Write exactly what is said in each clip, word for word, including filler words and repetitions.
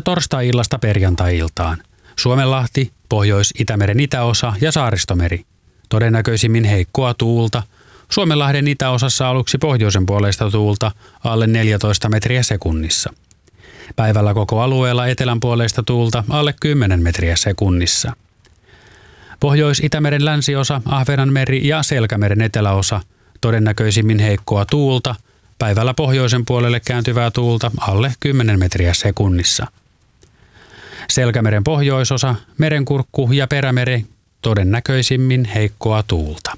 torstai-illasta perjantai-iltaan. Suomenlahti, Pohjois-Itämeren itäosa ja Saaristomeri. Todennäköisimmin heikkoa tuulta. Suomenlahden itäosassa aluksi pohjoisen puoleista tuulta alle neljätoista metriä sekunnissa. Päivällä koko alueella etelän puoleista tuulta alle kymmenen metriä sekunnissa. Pohjois-Itämeren länsiosa, Ahvenanmeri ja Selkämeren eteläosa. Todennäköisimmin heikkoa tuulta. Päivällä pohjoisen puolelle kääntyvää tuulta alle kymmenen metriä sekunnissa. Selkämeren pohjoisosa, Merenkurkku ja Perämeri. Todennäköisimmin heikkoa tuulta.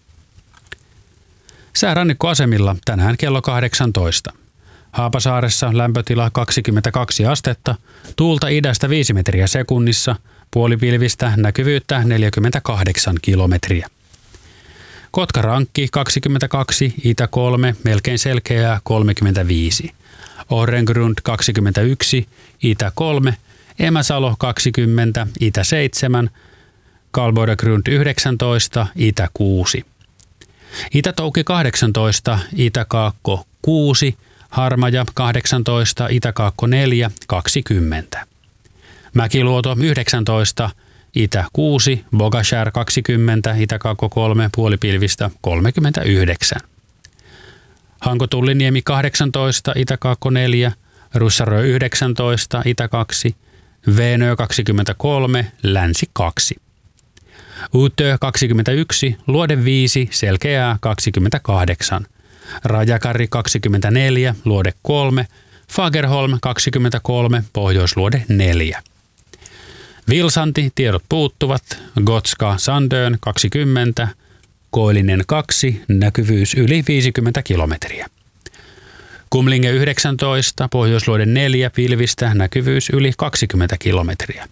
Säärannikkoasemilla tänään kello kahdeksantoista. Haapasaaressa lämpötila kaksikymmentäkaksi astetta, tuulta idästä viisi metriä sekunnissa, puolipilvistä, näkyvyyttä neljäkymmentäkahdeksan kilometriä. Kotkarankki kaksikymmentäkaksi, itä kolme, melkein selkeää kolmekymmentäviisi. Orrengrund kaksikymmentäyksi, itä kolme, Emäsalo kaksikymmentä, itä seitsemän, Kalboidegrund yhdeksäntoista, itä kuusi. Itätouki kahdeksantoista, Itäkaakko kuusi, Harmaja kahdeksantoista, Itäkaakko neljä, kaksikymmentä. Mäkiluoto yhdeksäntoista, Itä kuusi, Bogashär kaksikymmentä, Itäkaakko kolme, puolipilvistä kolmekymmentäyhdeksän. Hanko-Tulliniemi kahdeksantoista, Itäkaakko neljä, Russarö yhdeksäntoista, Itä kaksi, Veenö kaksikymmentäkolme, Länsi kaksi. Utö kaksikymmentäyksi, Luode viisi, Selkeää kaksikymmentäkahdeksan. Rajakari kaksikymmentäneljä, Luode kolme, Fagerholm kaksikymmentäkolme, Pohjoisluode neljä. Vilsanti, tiedot puuttuvat, Gotska Sandön kaksikymmentä, Koillinen kaksi, näkyvyys yli viisikymmentä kilometriä. Kumlinge yhdeksäntoista, Pohjoisluode neljä, pilvistä, näkyvyys yli kaksikymmentä kilometriä.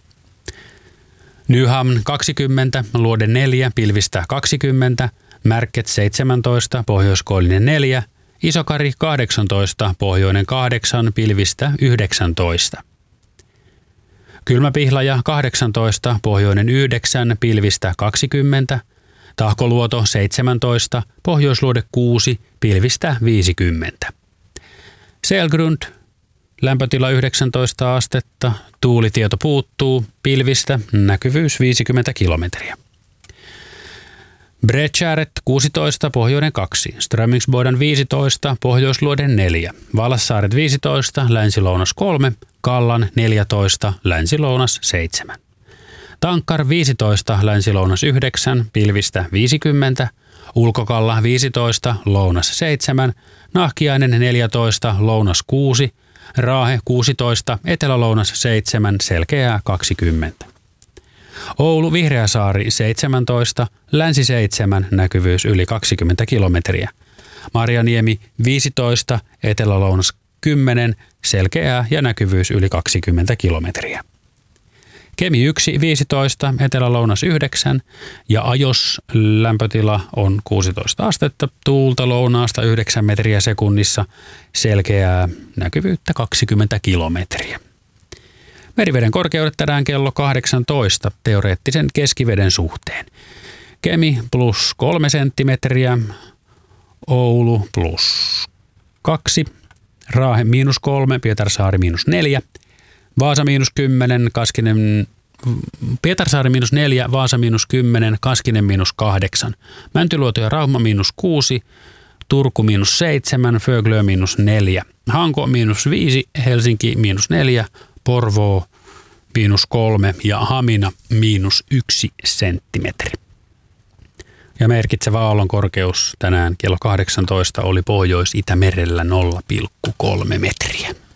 Nyhamn kaksikymmentä, Luode neljä, pilvistä kaksikymmentä, Märket seitsemäntoista, Pohjoiskoillinen neljä, Isokari kahdeksantoista, Pohjoinen kahdeksan, pilvistä yhdeksäntoista. Kylmäpihlaja kahdeksantoista, Pohjoinen yhdeksän, pilvistä kaksikymmentä, Tahkoluoto seitsemäntoista, Pohjoisluode kuusi, pilvistä viisikymmentä. Selgrund, lämpötila yhdeksäntoista astetta, tuulitieto puuttuu, pilvistä, näkyvyys viisikymmentä kilometriä. Breckäret kuusitoista, Pohjoinen kaksi, Strömingsboden viisitoista, Pohjoisluode neljä, Valassaaret viisitoista, Länsi-Lounas kolme, Kallan neljätoista, Länsi-Lounas seitsemän. Tankkar viisitoista, Länsi-Lounas yhdeksän, pilvistä viisikymmentä, Ulkokalla viisitoista, Lounas seitsemän, Nahkiainen neljätoista, Lounas kuusi, Raahe kuusitoista, Etelä-Lounas seitsemän, Selkeää kaksikymmentä. Oulu Vihreäsaari seitsemäntoista, Länsi seitsemän, näkyvyys yli kaksikymmentä kilometriä. Marjaniemi viisitoista, Etelä-Lounas kymmenen, selkeää ja näkyvyys yli kaksikymmentä kilometriä. Kemi yksi viisitoista, Etelä-Lounas yhdeksän ja Ajos lämpötila on kuusitoista astetta, tuulta lounaasta yhdeksän metriä sekunnissa, selkeää näkyvyyttä kaksikymmentä kilometriä. Meriveden korkeudet tänään kello kahdeksantoista teoreettisen keskiveden suhteen. Kemi plus kolme senttimetriä, Oulu plus kaksi, Raahe miinus kolme, Pietarsaari miinus neljä, Vaasa miinus kymmenen, Kaskinen, Pietarsaari miinus neljä, Vaasa miinus kymmenen, Kaskinen miinus kahdeksan, Mäntyluoto ja Rauma miinus kuusi, Turku miinus seitsemän, Föglö miinus neljä, Hanko miinus viisi, Helsinki miinus neljä, Porvoo miinus kolme ja Hamina miinus yksi senttimetri. Ja merkitsevä aallon korkeus tänään kello kahdeksantoista oli Pohjois-Itämerellä nolla pilkku kolme metriä.